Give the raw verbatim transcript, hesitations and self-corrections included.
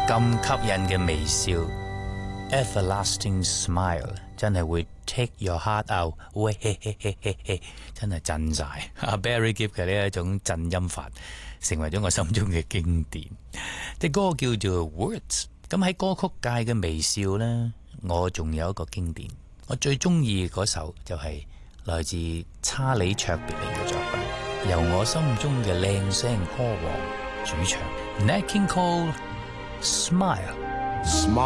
咁吸引嘅微笑 ，everlasting smile， 真係會 take your heart out， 喂嘿嘿嘿嘿嘿，真係震晒。阿 Barry Gibb 嘅呢一種震音法，成為咗我心中嘅經典。隻歌叫做 Words。咁喺歌曲界嘅微笑呢，我仲有一個經典，我最中意嗰首就係來自查理卓別靈嘅作品，由我心中嘅靚聲歌王主唱 Nat King Cole Smile。